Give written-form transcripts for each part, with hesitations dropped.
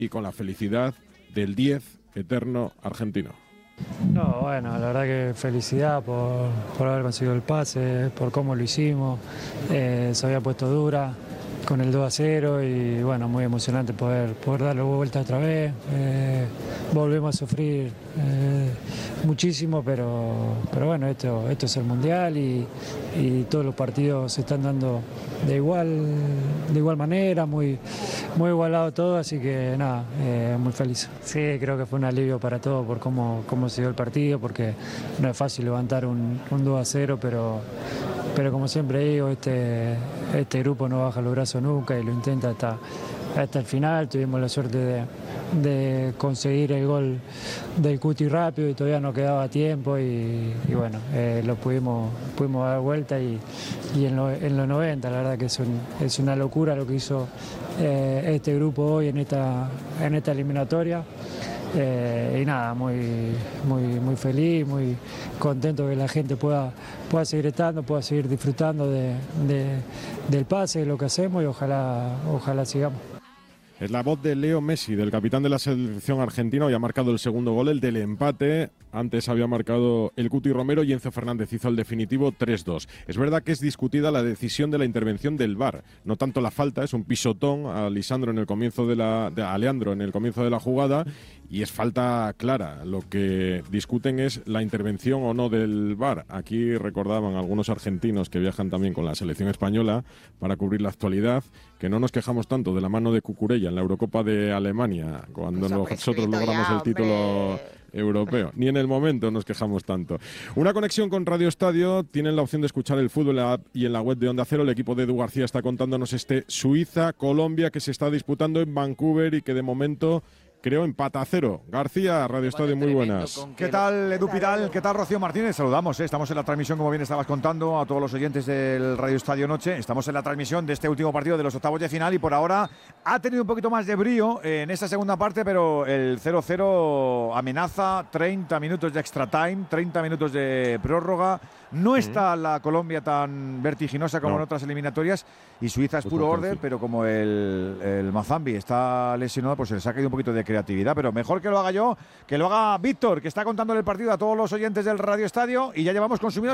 y con la felicidad del 10 eterno argentino. No, bueno, la verdad que felicidad por haber conseguido el pase, por cómo lo hicimos. Se había puesto dura con el 2-0 y bueno, muy emocionante poder darle vuelta otra vez. Volvemos a sufrir muchísimo, pero bueno, esto es el Mundial y todos los partidos se están dando de igual manera, muy igualado todo, así que nada, muy feliz. Sí, creo que fue un alivio para todos por cómo se dio el partido, porque no es fácil levantar un 2-0, pero como siempre digo, este grupo no baja los brazos nunca y lo intenta hasta el final. Tuvimos la suerte de conseguir el gol del Cuti rápido y todavía no quedaba tiempo y bueno, lo pudimos dar vuelta y en los 90 la verdad que es una locura lo que hizo este grupo hoy en esta eliminatoria. Y nada, muy feliz, muy contento que la gente pueda seguir estando, pueda seguir disfrutando del pase, de lo que hacemos y ojalá sigamos. Es la voz de Leo Messi, del capitán de la selección argentina. Hoy ha marcado el segundo gol, el del empate. Antes había marcado el Cuti Romero y Enzo Fernández hizo el definitivo 3-2. Es verdad que es discutida la decisión de la intervención del VAR. No tanto la falta, es un pisotón a Lisandro en el comienzo a Leandro en el comienzo de la jugada y es falta clara. Lo que discuten es la intervención o no del VAR. Aquí recordaban algunos argentinos que viajan también con la selección española para cubrir la actualidad, que no nos quejamos tanto de la mano de Cucurella en la Eurocopa de Alemania, cuando nosotros logramos el título europeo. Ni en el momento nos quejamos tanto. Una conexión con Radio Estadio. Tienen la opción de escuchar el fútbol en la app y en la web de Onda Cero. El equipo de Edu García está contándonos Suiza-Colombia que se está disputando en Vancouver y que de momento creo empata a 0. García, Radio Estadio, muy buenas. ¿Qué tal, Edu Pidal? ¿Qué tal, Rocío Martínez? Saludamos, estamos en la transmisión, como bien estabas contando, a todos los oyentes del Radio Estadio Noche. Estamos en la transmisión de este último partido de los octavos de final y por ahora ha tenido un poquito más de brío en esta segunda parte, pero el 0-0 amenaza 30 minutos de extra time, 30 minutos de prórroga. No está la Colombia tan vertiginosa como en otras eliminatorias y Suiza es puro orden, pero como el Mazambi está lesionado, pues se les ha caído un poquito de creatividad, pero mejor que lo haga yo, que lo haga Víctor, que está contándole el partido a todos los oyentes del Radio Estadio y ya llevamos consumidos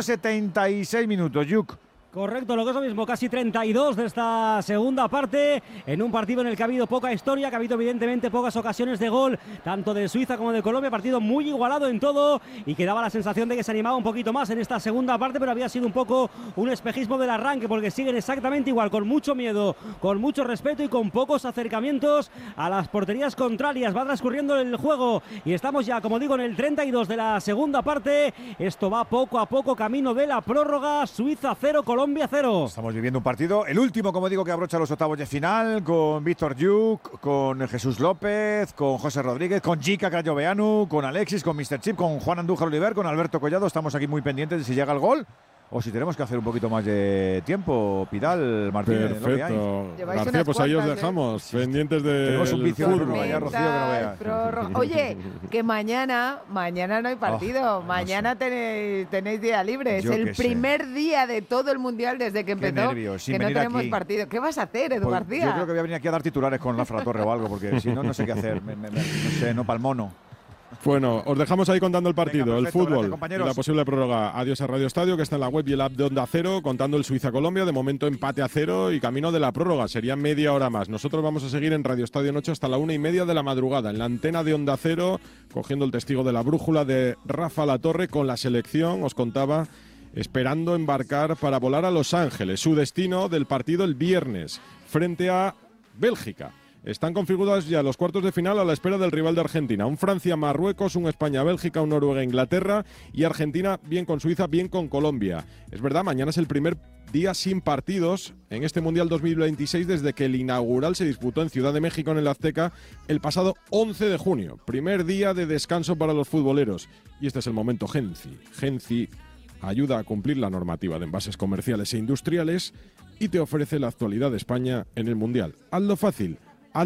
76 minutos. Yuk. Correcto, lo que es lo mismo, casi 32 de esta segunda parte, en un partido en el que ha habido poca historia, que ha habido evidentemente pocas ocasiones de gol, tanto de Suiza como de Colombia, partido muy igualado en todo y que daba la sensación de que se animaba un poquito más en esta segunda parte, pero había sido un poco un espejismo del arranque, porque siguen exactamente igual, con mucho miedo, con mucho respeto y con pocos acercamientos a las porterías contrarias. Va transcurriendo el juego y estamos ya, como digo, en el 32 de la segunda parte. Esto va poco a poco camino de la prórroga. Suiza 0, Colombia 0. Estamos viviendo un partido, el último, como digo, que abrocha los octavos de final, con Víctor Yuk, con Jesús López, con José Rodríguez, con Jica Crayoveanu, con Alexis, con Mr. Chip, con Juan Andújar Oliver, con Alberto Collado. Estamos aquí muy pendientes de si llega el gol o si tenemos que hacer un poquito más de tiempo. Pidal, Martínez. Perfecto. García, pues ahí os dejamos, pendientes de. Tenemos un vicio de prórroga, Rocío, que no veas. Oye, que mañana no hay partido. Mañana tenéis día libre. Es el primer día de todo el Mundial desde que empezó. Nervios, que no tenemos partido. ¿Qué vas a hacer, Edu García? Yo creo que voy a venir aquí a dar titulares con la Torre o algo, porque si no, no sé qué hacer. No sé, no pa'l mono. Bueno, os dejamos ahí contando el partido, Venga, perfecto, el fútbol gracias, y la posible prórroga. Adiós a Radio Estadio, que está en la web y el app de Onda Cero, contando el Suiza-Colombia. De momento empate a 0 y camino de la prórroga. Sería media hora más. Nosotros vamos a seguir en Radio Estadio Noche hasta la 1:30 de la madrugada, en la antena de Onda Cero, cogiendo el testigo de la brújula de Rafa Latorre con la selección, os contaba, esperando embarcar para volar a Los Ángeles. Su destino del partido el viernes, frente a Bélgica. Están configurados ya los cuartos de final a la espera del rival de Argentina. Un Francia-Marruecos, un España-Bélgica, un Noruega-Inglaterra y Argentina bien con Suiza, bien con Colombia. Es verdad, mañana es el primer día sin partidos en este Mundial 2026 desde que el inaugural se disputó en Ciudad de México en el Azteca el pasado 11 de junio. Primer día de descanso para los futboleros. Y este es el momento Genci. Genci ayuda a cumplir la normativa de envases comerciales e industriales y te ofrece la actualidad de España en el Mundial. Hazlo fácil. Hazlo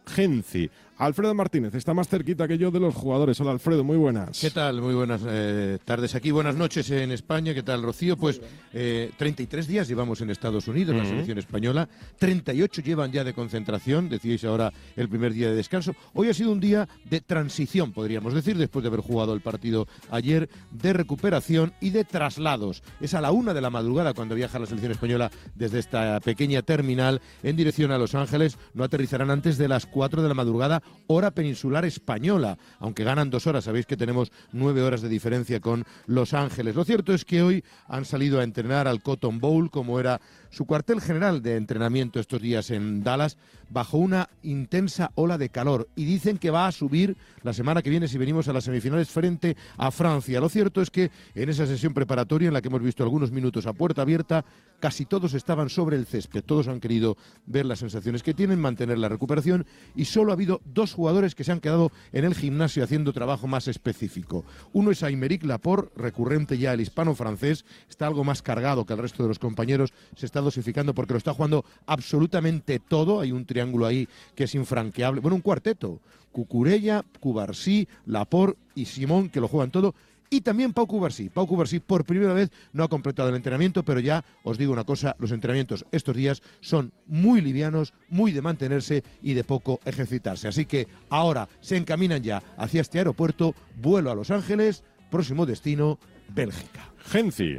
Genci. Alfredo Martínez está más cerquita que yo de los jugadores. Hola, Alfredo, muy buenas. ¿Qué tal? Muy buenas tardes aquí, buenas noches en España. ¿Qué tal, Rocío? Pues 33 días llevamos en Estados Unidos, la selección española. 38 llevan ya de concentración, decíais ahora el primer día de descanso. Hoy ha sido un día de transición, podríamos decir, después de haber jugado el partido ayer, de recuperación y de traslados. Es a la 1 de la madrugada cuando viaja la selección española desde esta pequeña terminal en dirección a Los Ángeles. No aterrizarán antes de las 4 de la madrugada, hora peninsular española, aunque ganan 2 horas. Sabéis que tenemos 9 horas de diferencia con Los Ángeles. Lo cierto es que hoy han salido a entrenar al Cotton Bowl, como era su cuartel general de entrenamiento estos días en Dallas, bajo una intensa ola de calor, y dicen que va a subir la semana que viene si venimos a las semifinales frente a Francia. Lo cierto es que en esa sesión preparatoria en la que hemos visto algunos minutos a puerta abierta, casi todos estaban sobre el césped, todos han querido ver las sensaciones que tienen, mantener la recuperación, y solo ha habido 2 jugadores que se han quedado en el gimnasio haciendo trabajo más específico. Uno es Aymeric Laporte, recurrente ya el hispano-francés, está algo más cargado que el resto de los compañeros, se está dosificando porque lo está jugando absolutamente todo. Hay un triángulo ahí que es infranqueable, bueno, un cuarteto: Cucurella, Cubarsí, Laporte y Simón, que lo juegan todo. Y también Pau Cubarsí. Pau Cubarsí por primera vez no ha completado el entrenamiento, pero ya os digo una cosa, los entrenamientos estos días son muy livianos, muy de mantenerse y de poco ejercitarse. Así que ahora se encaminan ya hacia este aeropuerto, vuelo a Los Ángeles, próximo destino, Bélgica. Genci.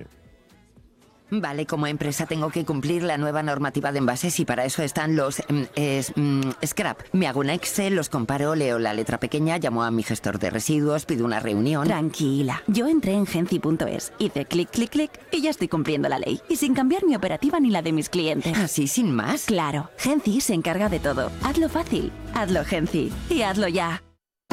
Vale, como empresa tengo que cumplir la nueva normativa de envases y para eso están los scrap. Me hago un Excel, los comparo, leo la letra pequeña, llamo a mi gestor de residuos, pido una reunión. Tranquila, yo entré en Genci.es, hice clic, clic, clic y ya estoy cumpliendo la ley. Y sin cambiar mi operativa ni la de mis clientes. ¿Así sin más? Claro, Genci se encarga de todo. Hazlo fácil, hazlo Genci y hazlo ya.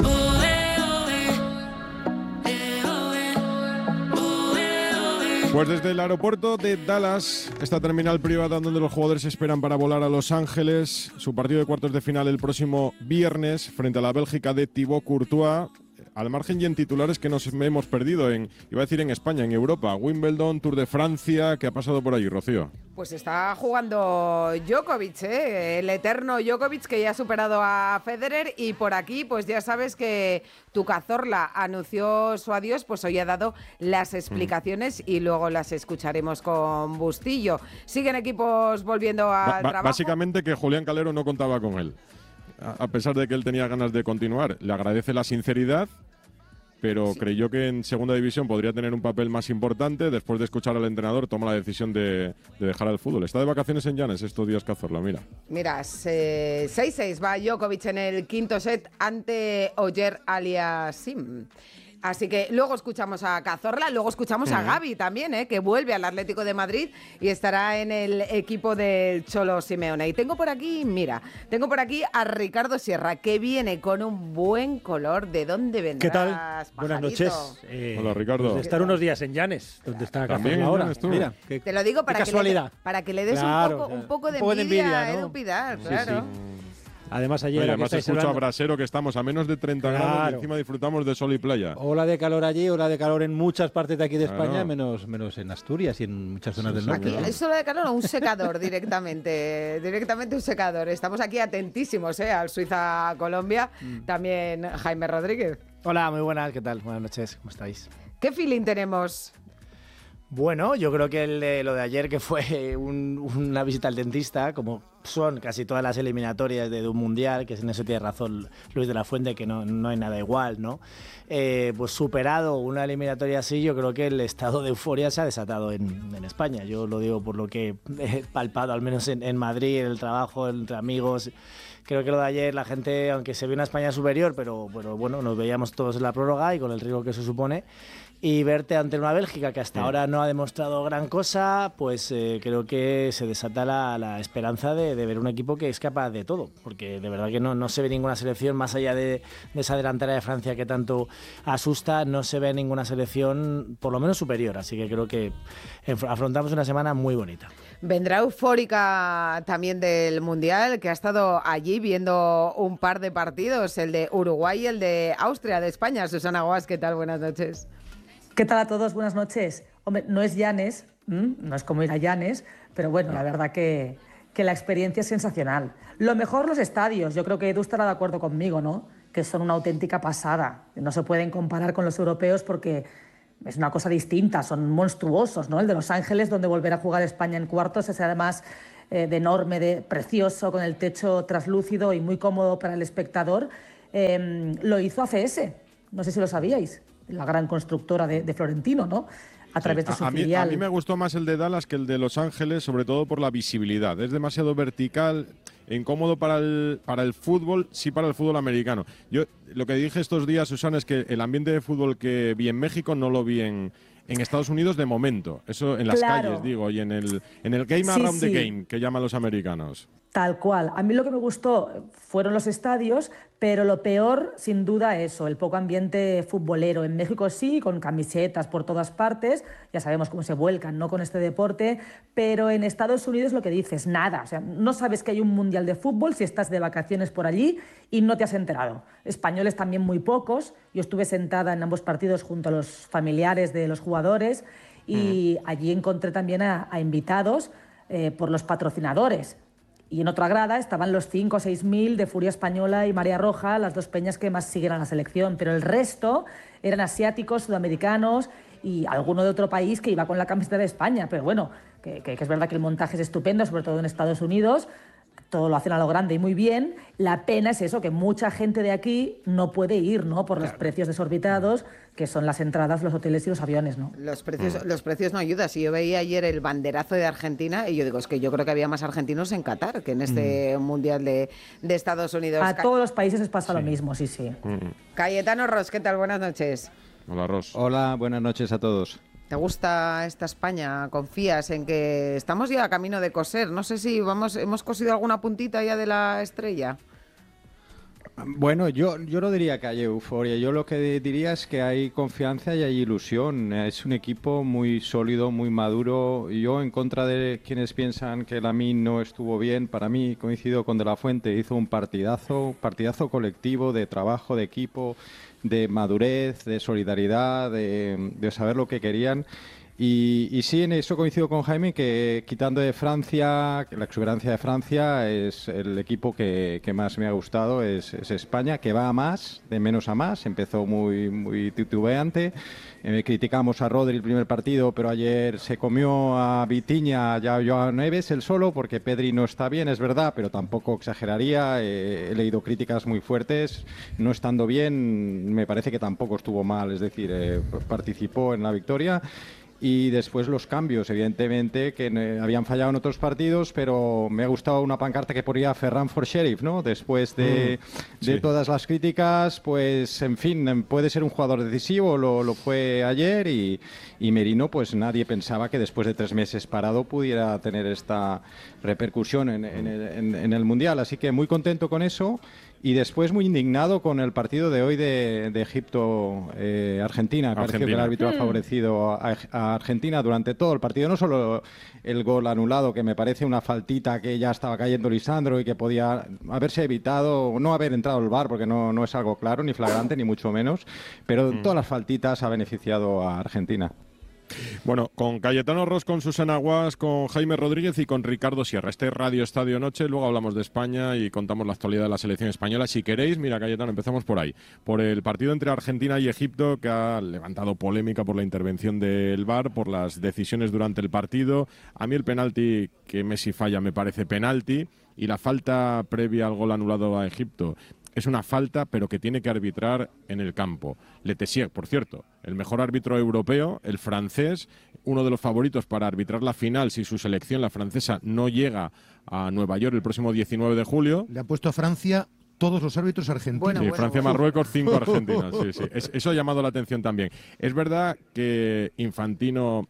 Pues desde el aeropuerto de Dallas, esta terminal privada donde los jugadores esperan para volar a Los Ángeles, su partido de cuartos de final el próximo viernes frente a la Bélgica de Thibaut Courtois. Al margen y en titulares que nos hemos perdido iba a decir en España, en Europa, Wimbledon, Tour de Francia, ¿qué ha pasado por allí, Rocío? Pues está jugando Djokovic, el eterno Djokovic, que ya ha superado a Federer, y por aquí pues ya sabes que tu Cazorla anunció su adiós, pues hoy ha dado las explicaciones y luego las escucharemos con Bustillo. Siguen equipos volviendo al trabajo. Básicamente que Julián Calero no contaba con él, a pesar de que él tenía ganas de continuar. Le agradece la sinceridad, pero sí, creyó que en segunda división podría tener un papel más importante. Después de escuchar al entrenador, toma la decisión de dejar el fútbol. Está de vacaciones en Llanes estos días, Cazorla, mira. Mira, 6-6 va Djokovic en el quinto set ante Ogier Aliassime. Así que luego escuchamos a Cazorla, luego escuchamos a Gavi también, que vuelve al Atlético de Madrid y estará en el equipo del Cholo Simeone. Y tengo por aquí a Ricardo Sierra, que viene con un buen color. ¿De dónde vendrás, ¿Qué tal? pajarito? Buenas noches. Hola, Ricardo. Pues de estar unos días en Llanes, donde está Cazorla ahora. Mira, te lo digo para que le des un poco de envidia a Edu Pidal, claro. Sí. Además ayer... Oye, además escucho a Brasero que estamos a menos de 30 grados y encima disfrutamos de sol y playa. Ola de calor allí, ola de calor en muchas partes de aquí de España, menos en Asturias y en muchas zonas del norte. Aquí es ola de calor o un secador directamente un secador. Estamos aquí atentísimos al Suiza-Colombia. También Jaime Rodríguez. Hola, muy buenas, ¿qué tal? Buenas noches, ¿cómo estáis? ¿Qué feeling tenemos? Bueno, yo creo que lo de ayer, que fue una visita al dentista, como son casi todas las eliminatorias de un mundial, que en eso tiene razón Luis de la Fuente, que no hay nada igual, ¿no? Pues superado una eliminatoria así, yo creo que el estado de euforia se ha desatado en España. Yo lo digo por lo que he palpado, al menos en Madrid, en el trabajo, entre amigos. Creo que lo de ayer, la gente, aunque se vio una España superior, pero bueno, nos veíamos todos en la prórroga y con el riesgo que eso supone. Y verte ante una Bélgica que hasta ahora no ha demostrado gran cosa, pues creo que se desata la esperanza de ver un equipo que es capaz de todo, porque de verdad que no se ve ninguna selección, más allá de esa delantera de Francia que tanto asusta, no se ve ninguna selección por lo menos superior, así que creo que afrontamos una semana muy bonita. Vendrá eufórica también del Mundial, que ha estado allí viendo un par de partidos, el de Uruguay y el de Austria, de España. Susana Guas, ¿qué tal? Buenas noches. ¿Qué tal a todos? Buenas noches. Hombre, no es Llanes, no es como ir a Llanes, pero bueno, la verdad que que la experiencia es sensacional. Lo mejor los estadios, yo creo que Edu estará de acuerdo conmigo, ¿no? Que son una auténtica pasada. No se pueden comparar con los europeos porque es una cosa distinta, son monstruosos, ¿no? El de Los Ángeles, donde volver a jugar España en cuartos, es además de enorme, de precioso, con el techo traslúcido y muy cómodo para el espectador. Lo hizo ACS, no sé si lo sabíais, la gran constructora de Florentino, ¿no? A través de su filial. A mí me gustó más el de Dallas que el de Los Ángeles, sobre todo por la visibilidad. Es demasiado vertical, incómodo para el fútbol, sí para el fútbol americano. Yo lo que dije estos días, Susana, es que el ambiente de fútbol que vi en México no lo vi en Estados Unidos de momento. Eso en las calles, digo, y en el game around the game, que llaman los americanos. Tal cual. A mí lo que me gustó fueron los estadios, pero lo peor, sin duda, eso, el poco ambiente futbolero. En México sí, con camisetas por todas partes, ya sabemos cómo se vuelcan, ¿no?, con este deporte, pero en Estados Unidos lo que dices, nada. O sea, no sabes que hay un mundial de fútbol si estás de vacaciones por allí y no te has enterado. Españoles también muy pocos. Yo estuve sentada en ambos partidos junto a los familiares de los jugadores y allí encontré también a invitados por los patrocinadores. Y en otra grada estaban los 5 o 6 mil de Furia Española y Marea Roja, las dos peñas que más siguen a la selección. Pero el resto eran asiáticos, sudamericanos y alguno de otro país que iba con la camiseta de España. Pero bueno, que es verdad que el montaje es estupendo, sobre todo en Estados Unidos. Todo lo hacen a lo grande y muy bien. La pena es eso, que mucha gente de aquí no puede ir, ¿no? Por los precios desorbitados, que son las entradas, los hoteles y los aviones, ¿no? Los precios no ayudan. Si yo veía ayer el banderazo de Argentina, y yo digo, es que yo creo que había más argentinos en Qatar que en este Mundial de Estados Unidos. A todos los países les pasa lo mismo, sí. Cayetano Ros, ¿qué tal? Buenas noches. Hola, Ros. Hola, buenas noches a todos. ¿Te gusta esta España? ¿Confías en que estamos ya a camino de coser? No sé si hemos cosido alguna puntita ya de la estrella. Bueno, yo no diría que hay euforia. Yo lo que diría es que hay confianza y hay ilusión. Es un equipo muy sólido, muy maduro. Yo, en contra de quienes piensan que Lamine no estuvo bien, para mí, coincido con De La Fuente, hizo un partidazo colectivo, de trabajo, de equipo, de madurez, de solidaridad, de saber lo que querían. Y sí, en eso coincido con Jaime, que quitando de Francia, la exuberancia de Francia, es el equipo que más me ha gustado, es España, que va a más, de menos a más. Empezó muy titubeante. Criticamos a Rodri el primer partido, pero ayer se comió a Vitinha y a Joao Neves el solo, porque Pedri no está bien, es verdad, pero tampoco exageraría. He leído críticas muy fuertes. No estando bien, me parece que tampoco estuvo mal, es decir, participó en la victoria. Y después los cambios, evidentemente, que habían fallado en otros partidos, pero me ha gustado una pancarta que ponía Ferran for Sheriff, ¿no? Después de todas las críticas, pues, en fin, puede ser un jugador decisivo, lo fue ayer, y Merino, pues nadie pensaba que después de 3 meses parado pudiera tener esta repercusión en el Mundial. Así que muy contento con eso. Y después muy indignado con el partido de hoy de Egipto-Argentina. Me pareció que el árbitro ha favorecido a Argentina durante todo el partido. No solo el gol anulado, que me parece una faltita que ya estaba cayendo Lisandro y que podía haberse evitado, no haber entrado el VAR, porque no es algo claro, ni flagrante, ni mucho menos. Pero todas las faltitas ha beneficiado a Argentina. Bueno, con Cayetano Ros, con Susana Guas, con Jaime Rodríguez y con Ricardo Sierra. Este es Radio Estadio Noche, luego hablamos de España y contamos la actualidad de la selección española. Si queréis, mira, Cayetano, empezamos por ahí. Por el partido entre Argentina y Egipto, que ha levantado polémica por la intervención del VAR, por las decisiones durante el partido. A mí el penalti que Messi falla me parece penalti, y la falta previa al gol anulado a Egipto es una falta, pero que tiene que arbitrar en el campo. Le Tessier, por cierto, el mejor árbitro europeo, el francés, uno de los favoritos para arbitrar la final si su selección, la francesa, no llega a Nueva York el próximo 19 de julio. Le ha puesto a Francia todos los árbitros argentinos. Francia-Marruecos, 5 argentinos. Sí. Eso ha llamado la atención también. Es verdad que Infantino...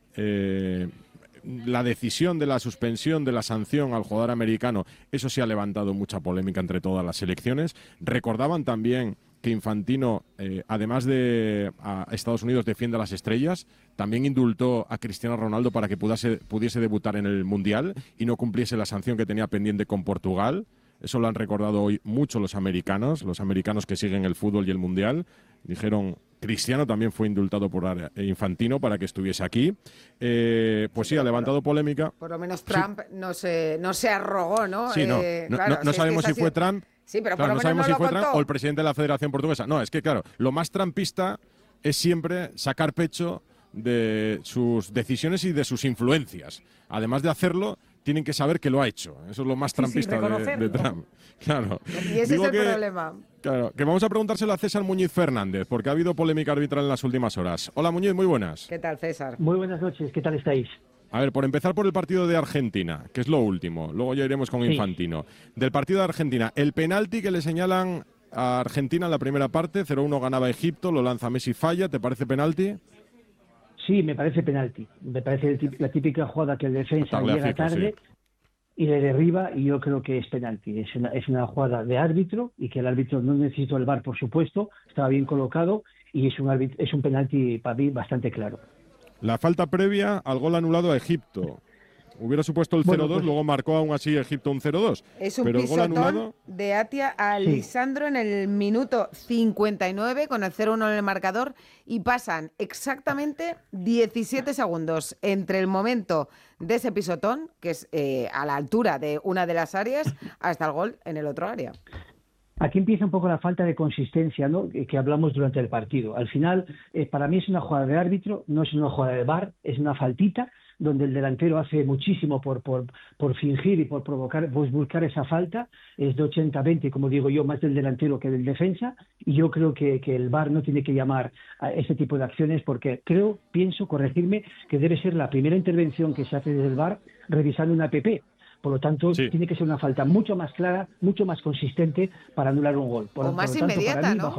la decisión de la suspensión de la sanción al jugador americano, eso sí ha levantado mucha polémica entre todas las selecciones. Recordaban también que Infantino, además de a Estados Unidos defiende a las estrellas, también indultó a Cristiano Ronaldo para que pudiese debutar en el Mundial y no cumpliese la sanción que tenía pendiente con Portugal. Eso lo han recordado hoy mucho los americanos que siguen el fútbol y el Mundial. Dijeron Cristiano también fue indultado por Infantino para que estuviese aquí. Pues sí, ha levantado polémica. Por lo menos Trump no se arrogó, ¿no? Sí, no sabemos si fue Trump. Sí, pero claro, por lo menos no sabemos no si fue lo Trump contó. o el presidente de la Federación Portuguesa. No, es que claro, lo más trumpista es siempre sacar pecho de sus decisiones y de sus influencias. Además de hacerlo, tienen que saber que lo ha hecho. Eso es lo más trumpista de Trump. Claro. Y ese es el problema. Claro, que vamos a preguntárselo a César Muñiz Fernández, porque ha habido polémica arbitral en las últimas horas. Hola Muñiz, muy buenas. ¿Qué tal, César? Muy buenas noches, ¿qué tal estáis? A ver, por empezar por el partido de Argentina, que es lo último. Luego ya iremos con Infantino. Del partido de Argentina, el penalti que le señalan a Argentina en la primera parte, 0-1 ganaba Egipto, lo lanza Messi, falla, ¿te parece penalti? Sí, me parece penalti. Me parece la típica jugada que el defensa llega tarde y le derriba, y yo creo que es penalti. Es una jugada de árbitro, y que el árbitro no necesitó el VAR, por supuesto, estaba bien colocado, y es un penalti para mí bastante claro. La falta previa al gol anulado a Egipto. Hubiera supuesto el 0-2, pues, luego marcó aún así Egipto un 0-2. Es un pero el gol pisotón anulado de Atia a Lisandro en el minuto 59 con el 0-1 en el marcador, y pasan exactamente 17 segundos entre el momento de ese pisotón, que es a la altura de una de las áreas, hasta el gol en el otro área. Aquí empieza un poco la falta de consistencia, ¿no?, que hablamos durante el partido. Al final, para mí es una jugada de árbitro, no es una jugada de VAR, es una faltita donde el delantero hace muchísimo por fingir y por provocar, pues buscar esa falta. Es de 80-20, como digo yo, más del delantero que del defensa, y yo creo que el VAR no tiene que llamar a ese tipo de acciones, porque pienso, corregirme, que debe ser la primera intervención que se hace desde el VAR revisando una APP. Por lo tanto, tiene que ser una falta mucho más clara, mucho más consistente para anular un gol. O más inmediata, ¿no?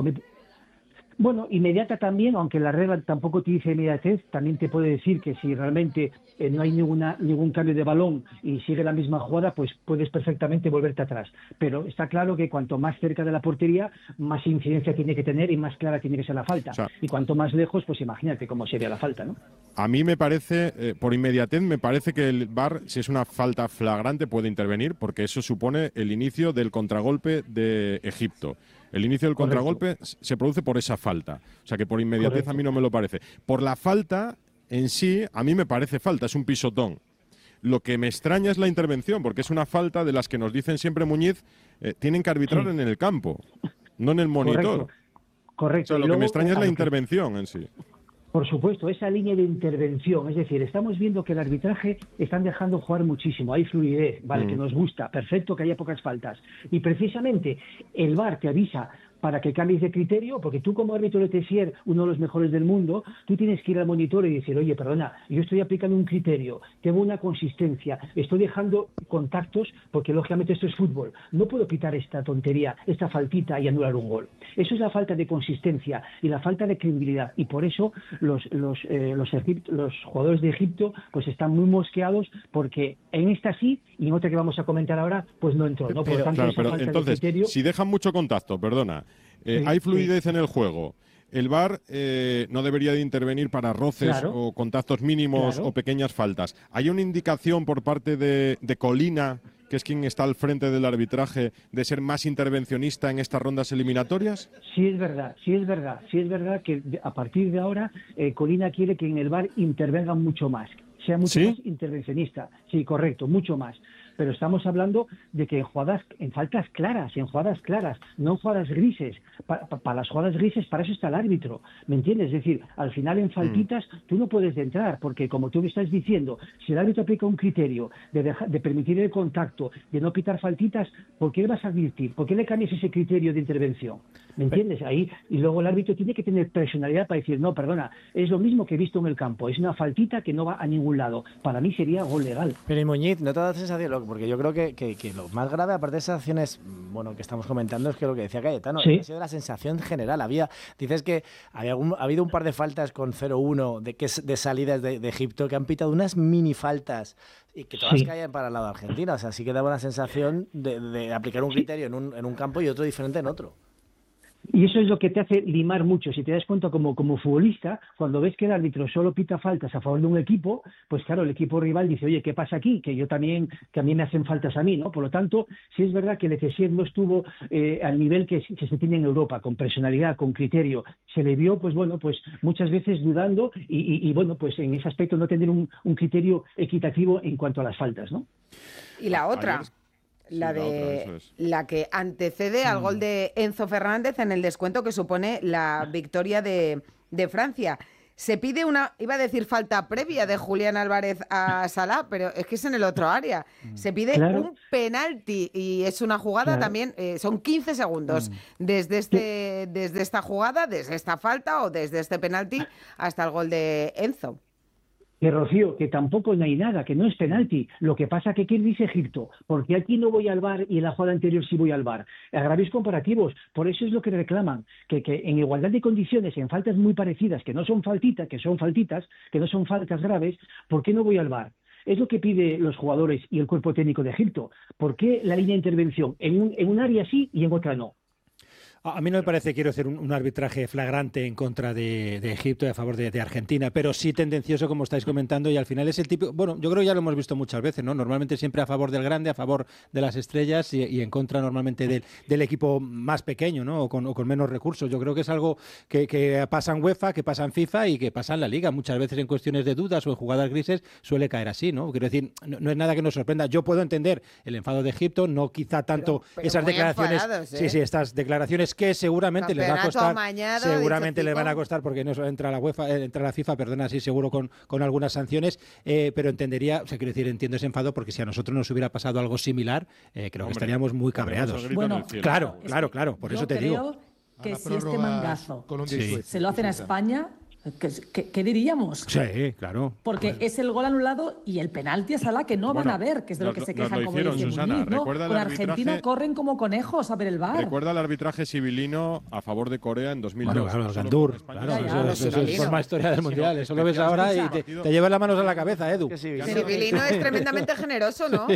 Bueno, inmediata también, aunque la regla tampoco te dice inmediatez, también te puede decir que si realmente no hay ningún cambio de balón y sigue la misma jugada, pues puedes perfectamente volverte atrás. Pero está claro que cuanto más cerca de la portería, más incidencia tiene que tener y más clara tiene que ser la falta. O sea, y cuanto más lejos, pues imagínate cómo sería la falta, ¿no? A mí me parece, por inmediatez, me parece que el VAR, si es una falta flagrante, puede intervenir, porque eso supone el inicio del contragolpe de Egipto. El inicio del contragolpe se produce por esa falta. O sea que por inmediatez a mí no me lo parece. Por la falta en sí, a mí me parece falta, es un pisotón. Lo que me extraña es la intervención, porque es una falta de las que nos dicen siempre, Muñiz, tienen que arbitrar en el campo, no en el monitor. Correcto. O sea, lo que me extraña es la intervención en sí. Por supuesto, esa línea de intervención, es decir, estamos viendo que el arbitraje están dejando jugar muchísimo, hay fluidez, vale, que nos gusta, perfecto que haya pocas faltas. Y precisamente el VAR te avisa para que cambies de criterio, porque tú como árbitro de Tessier, uno de los mejores del mundo, tú tienes que ir al monitor y decir, oye, perdona, yo estoy aplicando un criterio, tengo una consistencia, estoy dejando contactos, porque lógicamente esto es fútbol, no puedo quitar esta tontería, esta faltita y anular un gol. Eso es la falta de consistencia y la falta de credibilidad, y por eso los jugadores de Egipto pues están muy mosqueados, porque en esta sí, y en otra que vamos a comentar ahora, pues no entró, ¿no? Por lo tanto, esa falta entonces, de criterio, si dejan mucho contacto, perdona, hay fluidez en el juego. El VAR no debería de intervenir para roces o contactos mínimos o pequeñas faltas. ¿Hay una indicación por parte de Colina, que es quien está al frente del arbitraje, de ser más intervencionista en estas rondas eliminatorias? Sí es verdad que a partir de ahora Colina quiere que en el VAR intervenga mucho más, sea mucho más intervencionista. Sí, correcto, mucho más. Pero estamos hablando de que en faltas claras, no en jugadas grises. Para las jugadas grises, para eso está el árbitro, ¿me entiendes? Es decir, al final en faltitas tú no puedes entrar, porque como tú me estás diciendo, si el árbitro aplica un criterio de permitir el contacto, de no pitar faltitas, ¿por qué le vas a advertir? ¿Por qué le cambias ese criterio de intervención? ¿Me entiendes? Ahí, y luego el árbitro tiene que tener personalidad para decir, no, perdona, es lo mismo que he visto en el campo, es una faltita que no va a ningún lado. Para mí sería gol legal. Pero y Muñiz, ¿no te da la sensación? Porque yo creo que lo más grave, aparte de esas acciones, bueno, que estamos comentando, es que lo que decía Cayetano, ha sido la sensación general. Dices que ha habido un par de faltas con 0-1 de salidas de Egipto que han pitado unas mini faltas y que todas caen para el lado de Argentina. O sea, sí que daba una sensación de aplicar un criterio en un campo y otro diferente en otro. Y eso es lo que te hace limar mucho. Si te das cuenta como futbolista, cuando ves que el árbitro solo pita faltas a favor de un equipo, pues claro, el equipo rival dice, oye, ¿qué pasa aquí? Que a mí me hacen faltas a mí, ¿no? Por lo tanto, sí es verdad que el FC no estuvo al nivel que se tiene en Europa, con personalidad, con criterio. Se le vio, pues bueno, pues muchas veces dudando y bueno, pues en ese aspecto no tener un criterio equitativo en cuanto a las faltas, ¿no? Y la otra... La que antecede al gol de Enzo Fernández en el descuento que supone la victoria de Francia. Se pide iba a decir falta previa de Julián Álvarez a Salah, pero es que es en el otro área. Se pide un penalti y es una jugada también, son 15 segundos desde esta jugada, desde esta falta o desde este penalti hasta el gol de Enzo. Que Rocío, que tampoco no hay nada, que no es penalti. Lo que pasa que ¿qué dice Egipto? Porque aquí no voy al VAR y en la jugada anterior sí voy al VAR. Agravios comparativos. Por eso es lo que reclaman, que en igualdad de condiciones, en faltas muy parecidas, que no son faltitas, que son faltitas, que no son faltas graves, ¿por qué no voy al VAR? Es lo que piden los jugadores y el cuerpo técnico de Egipto. ¿Por qué la línea de intervención en un área sí y en otra no? A mí no me parece, quiero hacer un arbitraje flagrante en contra de Egipto y a favor de Argentina, pero sí tendencioso, como estáis comentando, y al final es el tipo... Bueno, yo creo que ya lo hemos visto muchas veces, ¿no? Normalmente siempre a favor del grande, a favor de las estrellas y en contra normalmente del equipo más pequeño, ¿no? O con menos recursos. Yo creo que es algo que pasa en UEFA, que pasa en FIFA y que pasa en la Liga. Muchas veces en cuestiones de dudas o en jugadas grises suele caer así, ¿no? Quiero decir, no es nada que nos sorprenda. Yo puedo entender el enfado de Egipto, no quizá tanto pero esas declaraciones... Enfadados, ¿eh? Sí, estas declaraciones que seguramente les va a costar, seguramente les van a costar porque no entra la UEFA, entra la FIFA, perdona, así seguro con algunas sanciones, pero entendería, o sea, quiero decir, entiendo ese enfado porque si a nosotros nos hubiera pasado algo similar, creo que estaríamos muy cabreados. Bueno, claro, por eso te digo. Que si este mangazo se lo hacen a España, ¿qué diríamos? Sí, claro. Porque es el gol anulado y el penalti a Salah que no van a ver, que es de lo que se quejan, como dice Susana, ¿no? Con Argentina corren como conejos a ver el VAR. Recuerda el arbitraje civilino a favor de Corea en 2002. Bueno, claro, Gandur, claro, eso es forma historia del Mundial. Eso lo ves ahora y te llevas las manos a la cabeza, Edu. Civilino es tremendamente generoso, ¿no?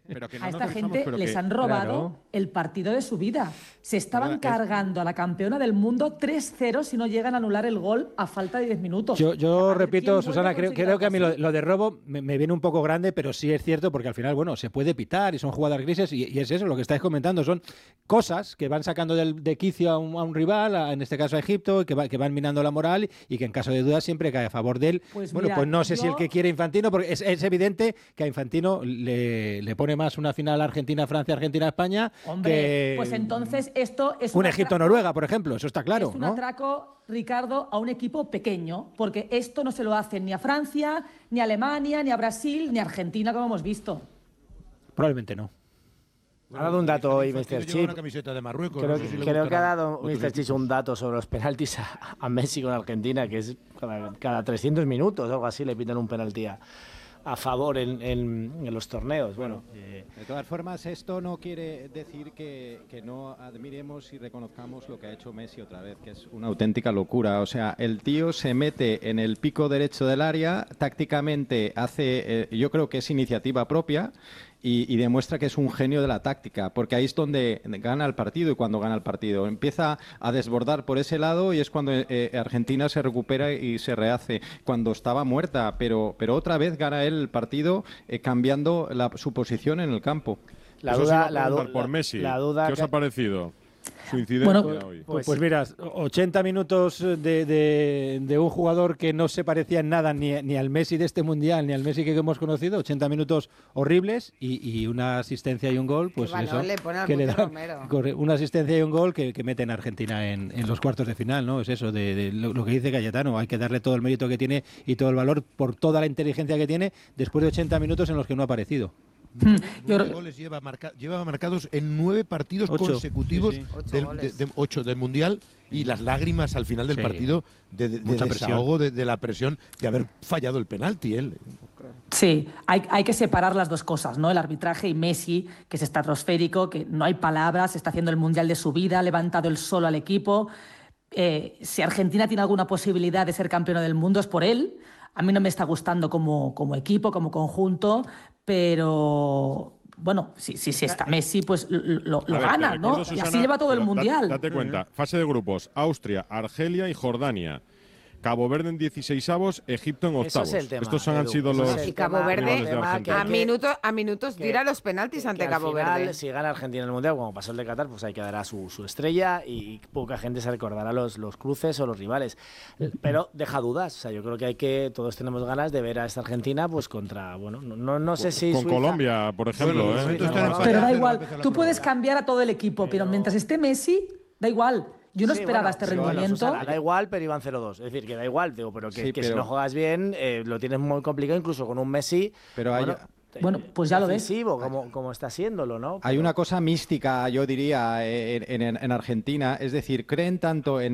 A esta gente les han robado el partido de su vida. Se estaban cargando a la campeona del mundo 3-0 si no llegan a anular el gol a falta de 10 minutos. Yo repito, Susana, creo que a mí lo de robo me viene un poco grande, pero sí es cierto porque al final, bueno, se puede pitar y son jugadas grises y es eso lo que estáis comentando, son cosas que van sacando de quicio a un rival, en este caso a Egipto, que van minando la moral y que en caso de duda siempre cae a favor de él. Pues no sé si el que quiere Infantino, porque es evidente que a Infantino le pone más una final Argentina-Francia, Argentina-España. Hombre, pues entonces esto es un Egipto-Noruega, por ejemplo, eso está claro. Es un atraco, Ricardo, a un equipo pequeño, porque esto no se lo hacen ni a Francia, ni a Alemania, ni a Brasil, ni a Argentina, como hemos visto. Probablemente no. Ha dado un dato hoy, Mr. Chip. Una camiseta de Marruecos. Creo que ha dado Mr. Chip un dato sobre los penaltis a Messi con Argentina, que es cada 300 minutos o algo así le pitan un penalti a favor en los torneos. Bueno, de todas formas, esto no quiere decir que no admiremos y reconozcamos lo que ha hecho Messi otra vez, que es una auténtica locura. O sea, el tío se mete en el pico derecho del área, tácticamente hace, yo creo que es iniciativa propia, y demuestra que es un genio de la táctica, porque ahí es donde gana el partido y cuando gana el partido. Empieza a desbordar por ese lado y es cuando Argentina se recupera y se rehace, cuando estaba muerta, pero otra vez gana él el partido cambiando su posición en el campo. La duda por Messi. ¿Qué os ha parecido su incidencia hoy? Pues mira, 80 minutos de un jugador que no se parecía en nada ni al Messi de este Mundial, ni al Messi que hemos conocido, 80 minutos horribles y una asistencia y un gol, pues eso, que le dan una asistencia y un gol que meten a Argentina en los cuartos de final, ¿no? Es eso, de lo que dice Cayetano, hay que darle todo el mérito que tiene y todo el valor por toda la inteligencia que tiene después de 80 minutos en los que no ha aparecido. 9 goles lleva marcados en 9 partidos consecutivos, 8 del Mundial, y las lágrimas al final del partido de desahogo de la presión de haber fallado el penalti él. Sí, hay que separar las dos cosas, ¿no? El arbitraje y Messi, que es estratosférico, que no hay palabras, está haciendo el Mundial de su vida, ha levantado él solo al equipo. Si Argentina tiene alguna posibilidad de ser campeona del mundo es por él. A mí no me está gustando como equipo, como conjunto, pero bueno, si está Messi, pues lo A ver, gana, te ¿no? recuerdo, Y Susana, así lleva todo el pero Mundial. Date cuenta, fase de grupos, Austria, Argelia y Jordania. Cabo Verde en 16avos, Egipto en octavos. Eso es el tema, Estos han Edu, sido eso los es el Y Cabo tema, Verde rivales de Argentina. a minutos tira los penaltis ante al Cabo final, Verde. Si gana Argentina en el Mundial, como pasó el de Qatar, pues hay que dar a su estrella y poca gente se recordará los cruces o los rivales. Pero deja dudas. O sea, yo creo que todos tenemos ganas de ver a esta Argentina pues contra, bueno, no sé si con Suiza. Colombia, por ejemplo. Pero da igual, tú puedes cambiar a todo el equipo, pero mientras esté Messi, da igual. Yo no Sí, esperaba bueno, este sí, bueno, rendimiento. Susana, da igual, pero iban 0-2. Es decir, que da igual, digo, pero que, Sí, que si pero- no juegas bien, lo tienes muy complicado, incluso con un Messi. Pero hay- Bueno, pues ya lo ves. Defensivo, como está haciéndolo, ¿no? Hay una cosa mística, yo diría, en Argentina, es decir, creen tanto en